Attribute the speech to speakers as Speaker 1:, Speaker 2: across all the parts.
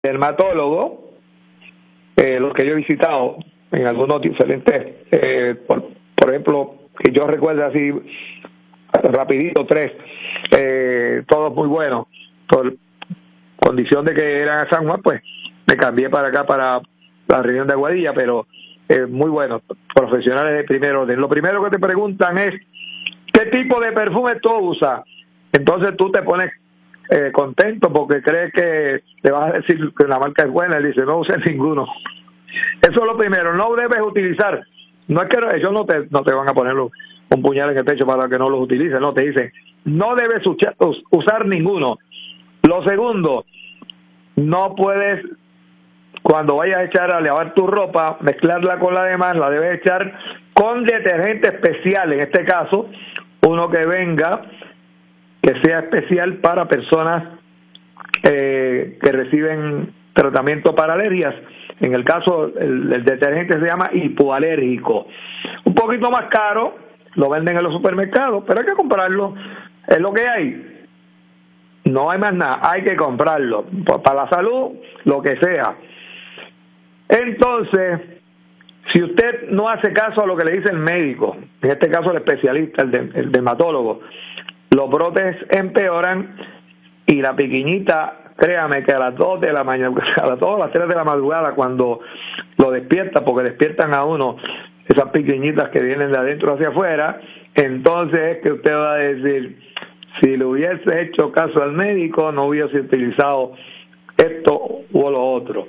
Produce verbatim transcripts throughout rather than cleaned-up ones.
Speaker 1: dermatólogo, eh, los que yo he visitado en algunos diferentes, eh, por, por ejemplo, que yo recuerdo así rapidito tres, eh, todos muy buenos, por condición de que eran a San Juan, pues me cambié para acá, para la región de Aguadilla, pero eh, muy buenos, profesionales de primer orden. Lo primero que te preguntan es, ¿qué tipo de perfume tú usas? Entonces tú te pones eh, contento porque crees que te vas a decir que la marca es buena, y dice, no uses ninguno. Eso es lo primero, no debes utilizar, no es que ellos no te, no te van a poner un puñal en el pecho para que no los utilices, no, te dicen, no debes usar ninguno. Lo segundo, no puedes, cuando vayas a echar a lavar tu ropa, mezclarla con la demás, la debes echar con detergente especial, en este caso, uno que venga, que sea especial para personas eh, que reciben tratamiento para alergias. En el caso, el, el detergente se llama hipoalérgico. Un poquito más caro, lo venden en los supermercados, pero hay que comprarlo. Es lo que hay. No hay más nada, hay que comprarlo. Para la salud, lo que sea. Entonces, si usted no hace caso a lo que le dice el médico, en este caso el especialista, el, de, el dermatólogo, los brotes empeoran y la piquiñita, créame que a las dos de la mañana, a las dos, a las tres de la madrugada, cuando lo despierta, porque despiertan a uno esas piquiñitas que vienen de adentro hacia afuera, entonces es que usted va a decir, si le hubiese hecho caso al médico, no hubiese utilizado esto o lo otro.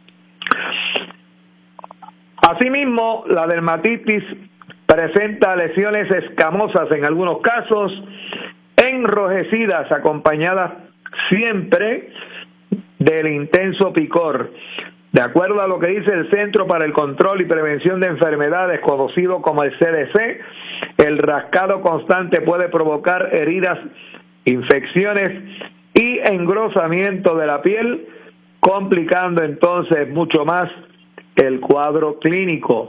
Speaker 1: Asimismo, la dermatitis presenta lesiones escamosas en algunos casos, enrojecidas, acompañadas siempre del intenso picor. De acuerdo a lo que dice el Centro para el Control y Prevención de Enfermedades, conocido como el C D C, el rascado constante puede provocar heridas, infecciones y engrosamiento de la piel, complicando entonces mucho más el cuadro clínico.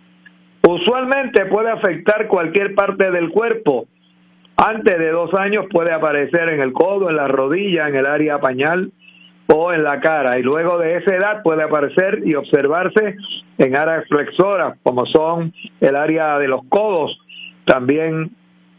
Speaker 1: Usualmente puede afectar cualquier parte del cuerpo. Antes de dos años puede aparecer en el codo, en la rodilla, en el área pañal o en la cara. Y luego de esa edad puede aparecer y observarse en áreas flexoras, como son el área de los codos, también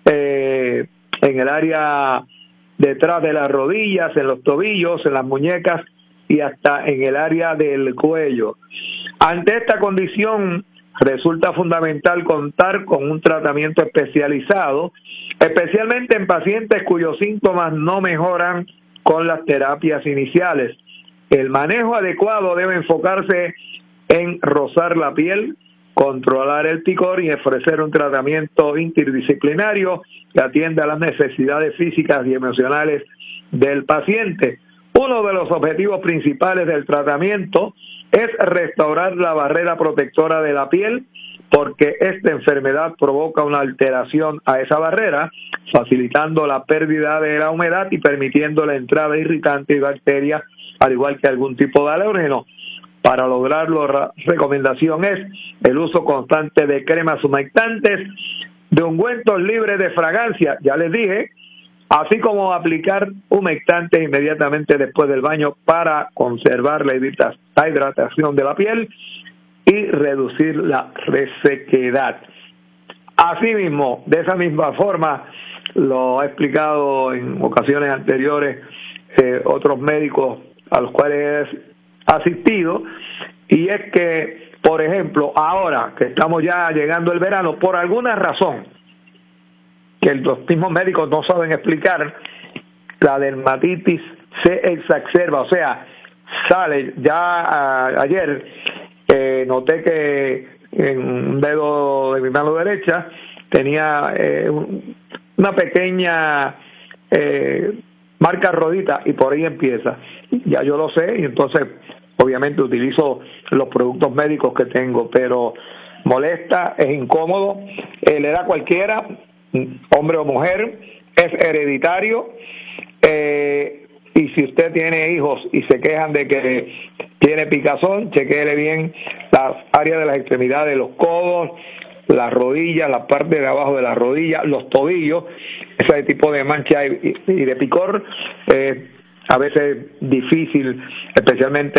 Speaker 1: eh, en el área detrás de las rodillas, en los tobillos, en las muñecas y hasta en el área del cuello. Ante esta condición, resulta fundamental contar con un tratamiento especializado, especialmente en pacientes cuyos síntomas no mejoran con las terapias iniciales. El manejo adecuado debe enfocarse en rozar la piel, controlar el picor y ofrecer un tratamiento interdisciplinario que atienda a las necesidades físicas y emocionales del paciente. Uno de los objetivos principales del tratamiento es restaurar la barrera protectora de la piel, porque esta enfermedad provoca una alteración a esa barrera, facilitando la pérdida de la humedad y permitiendo la entrada de irritantes y bacterias, al igual que algún tipo de alérgeno. Para lograrlo, la recomendación es el uso constante de cremas humectantes, de ungüentos libres de fragancia, ya les dije, así como aplicar humectantes inmediatamente después del baño para conservar la hidratación de la piel y reducir la resequedad. Asimismo, de esa misma forma, lo he explicado en ocasiones anteriores eh, otros médicos a los cuales he asistido, y es que, por ejemplo, ahora que estamos ya llegando el verano, por alguna razón que los mismos médicos no saben explicar, la dermatitis se exacerba, o sea, sale. Ya a, ayer eh, noté que en un dedo de mi mano derecha tenía eh, un, una pequeña eh, marca rodita, y por ahí empieza. Ya yo lo sé, y entonces obviamente utilizo los productos médicos que tengo, pero molesta, es incómodo, eh, le da a cualquiera, hombre o mujer, es hereditario, eh, y si usted tiene hijos y se quejan de que tiene picazón, chequéele bien las áreas de las extremidades, los codos, las rodillas, la parte de abajo de las rodillas, los tobillos, ese tipo de mancha y, y de picor, eh, a veces difícil, especialmente